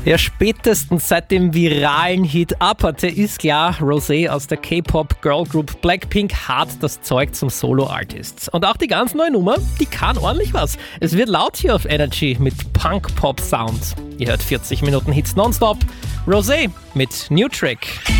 Ja, spätestens seit dem viralen Hit Apathy ist klar, Rosé aus der K-Pop-Girlgroup Blackpink hat das Zeug zum Solo-Artist. Und auch die ganz neue Nummer, die kann ordentlich was. Es wird laut hier auf Energy mit Punk-Pop-Sound. Ihr hört 40 Minuten Hits nonstop. Rosé mit New Trick.